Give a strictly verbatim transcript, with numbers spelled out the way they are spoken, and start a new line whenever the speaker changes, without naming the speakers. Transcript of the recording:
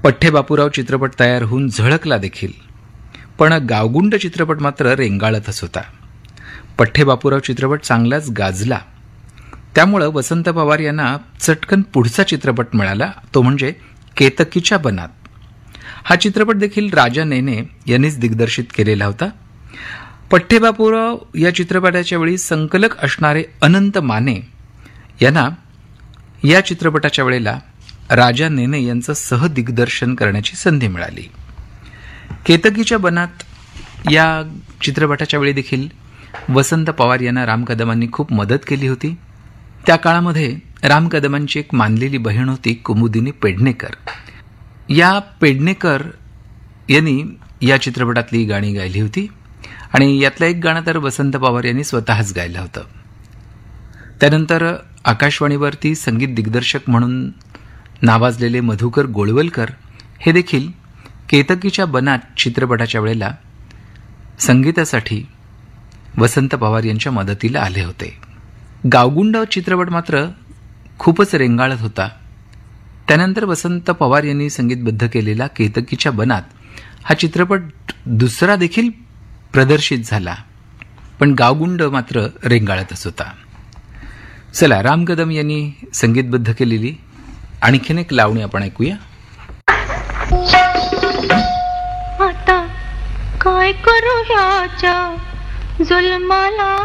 पठ्ठे बापूराव चित्रपट तयार होऊन झळकला देखील, पण गावगुंड चित्रपट मात्र रेंगाळतच होता. पठ्ठे बापूराव चित्रपट चांगलाच गाजला. त्यामुळं वसंत पवार यांना चटकन पुढचा चित्रपट मिळाला, तो म्हणजे केतकीच्या बनात. हा चित्रपट देखील राजा नेने यांनीच दिग्दर्शित केलेला होता. पठ्ठे बापूराव या चित्रपटाच्या वेळी संकलक असणारे अनंत माने यांना या चित्रपटाच्या वेळेला राजा नेने यांचं सहदिग्दर्शन करण्याची संधी मिळाली. केतकीच्या बनात या चित्रपटाच्या वेळी देखील वसंत पवार यांना राम कदमांनी खूप मदत केली होती. त्या काळामध्ये राम कदमांची एक मानलेली बहीण होती कुमुदिनी पेडणेकर. या पेडणेकर यांनी या चित्रपटातली गाणी गायली होती आणि यातलं एक गाणं तर वसंत पवार यांनी स्वतःच गायलं होतं. त्यानंतर आकाशवाणीवरती संगीत दिग्दर्शक म्हणून नावाजलेले मधुकर गोळवलकर हे देखील केतकीच्या बनात चित्रपटाच्या वेळेला संगीतासाठी वसंत पवार यांच्या मदतीला आले होते. गावगुंड चित्रपट मात्र खूपच रेंगाळत होता. त्यानंतर वसंत पवार यांनी संगीतबद्ध केलेला केतकीच्या बनात हा चित्रपट दुसरा देखील प्रदर्शित झाला, पण गावगुंड मात्र रेंगाळतच होता. चला, राम कदम यांनी संगीतबद्ध केलेली आणखीन एक लावणी आपण ऐकूया.
आता काय करू ह्याच्या जुलमाला